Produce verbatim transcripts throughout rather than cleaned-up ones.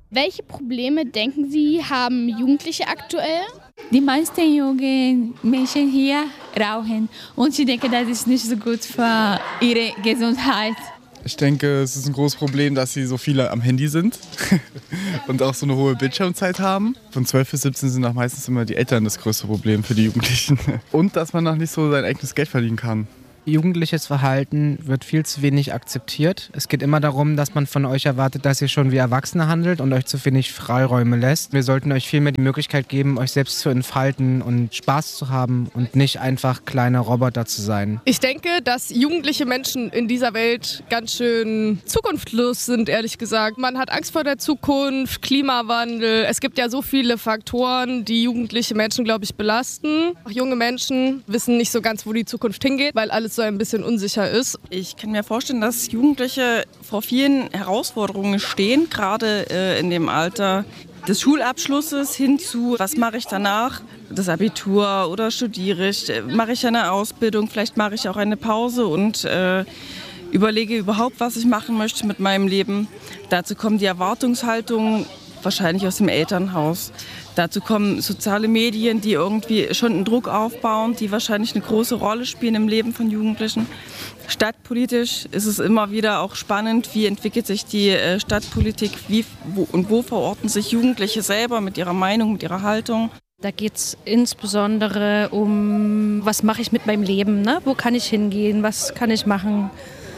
Welche Probleme, denken Sie, haben Jugendliche aktuell? Die meisten jungen Menschen hier rauchen und ich denke, das ist nicht so gut für ihre Gesundheit. Ich denke, es ist ein großes Problem, dass sie so viele am Handy sind und auch so eine hohe Bildschirmzeit haben. Von zwölf bis siebzehn sind auch meistens immer die Eltern das größte Problem für die Jugendlichen. Und dass man noch nicht so sein eigenes Geld verdienen kann. Jugendliches Verhalten wird viel zu wenig akzeptiert. Es geht immer darum, dass man von euch erwartet, dass ihr schon wie Erwachsene handelt und euch zu wenig Freiräume lässt. Wir sollten euch vielmehr die Möglichkeit geben, euch selbst zu entfalten und Spaß zu haben und nicht einfach kleine Roboter zu sein. Ich denke, dass jugendliche Menschen in dieser Welt ganz schön zukunftslos sind, ehrlich gesagt. Man hat Angst vor der Zukunft, Klimawandel. Es gibt ja so viele Faktoren, die jugendliche Menschen, glaube ich, belasten. Auch junge Menschen wissen nicht so ganz, wo die Zukunft hingeht, weil alles so ein bisschen unsicher ist. Ich kann mir vorstellen, dass Jugendliche vor vielen Herausforderungen stehen, gerade äh, in dem Alter des Schulabschlusses hin zu, was mache ich danach, das Abitur oder studiere ich, mache ich eine Ausbildung, vielleicht mache ich auch eine Pause und äh, überlege überhaupt, was ich machen möchte mit meinem Leben. Dazu kommen die Erwartungshaltungen wahrscheinlich aus dem Elternhaus. Dazu kommen soziale Medien, die irgendwie schon einen Druck aufbauen, die wahrscheinlich eine große Rolle spielen im Leben von Jugendlichen. Stadtpolitisch ist es immer wieder auch spannend, wie entwickelt sich die Stadtpolitik, wie wo, und wo verorten sich Jugendliche selber mit ihrer Meinung, mit ihrer Haltung. Da geht es insbesondere um, was mache ich mit meinem Leben, ne? Wo kann ich hingehen, was kann ich machen.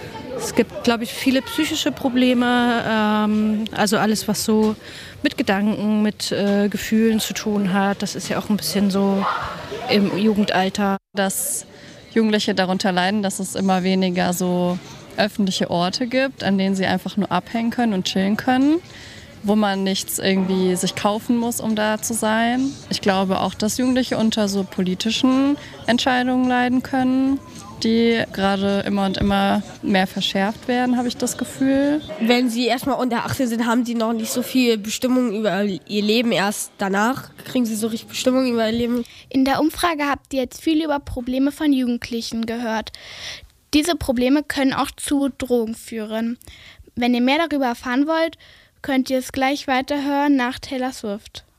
Es gibt, glaube ich, viele psychische Probleme, ähm, also alles, was so mit Gedanken, mit äh, Gefühlen zu tun hat. Das ist ja auch ein bisschen so im Jugendalter. Dass Jugendliche darunter leiden, dass es immer weniger so öffentliche Orte gibt, an denen sie einfach nur abhängen können und chillen können, wo man nichts irgendwie sich kaufen muss, um da zu sein. Ich glaube auch, dass Jugendliche unter so politischen Entscheidungen leiden können, die gerade immer und immer mehr verschärft werden, habe ich das Gefühl. Wenn sie erstmal unter achtzehn sind, haben sie noch nicht so viel Bestimmung über ihr Leben. Erst danach kriegen sie so richtig Bestimmung über ihr Leben. In der Umfrage habt ihr jetzt viel über Probleme von Jugendlichen gehört. Diese Probleme können auch zu Drogen führen. Wenn ihr mehr darüber erfahren wollt, könnt ihr es gleich weiterhören nach Taylor Swift.